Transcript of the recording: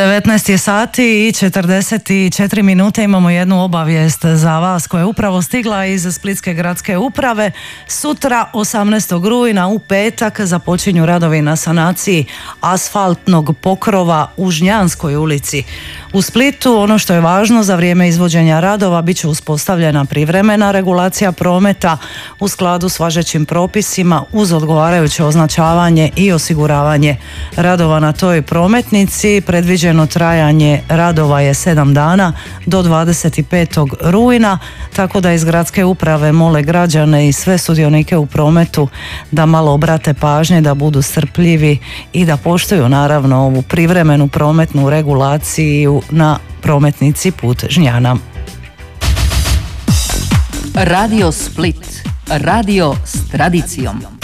19 je sati i 44 minute. Imamo jednu obavijest za vas koja je upravo stigla iz Splitske gradske uprave. Sutra 18. rujna u petak započinju radovi na sanaciji asfaltnog pokrova u Žnjanskoj ulici. U Splitu ono što je važno, za vrijeme izvođenja radova bit će uspostavljena privremena regulacija prometa u skladu s važećim propisima uz odgovarajuće označavanje i osiguravanje radova na toj prometnici. Predviđeno trajanje radova je 7 dana do 25. rujna, tako da iz gradske uprave mole građane i sve sudionike u prometu da malo obrate pažnje, da budu strpljivi i da poštuju naravno ovu privremenu prometnu regulaciju na prometnici put Žnjana. Radio Split, radio s tradicijom.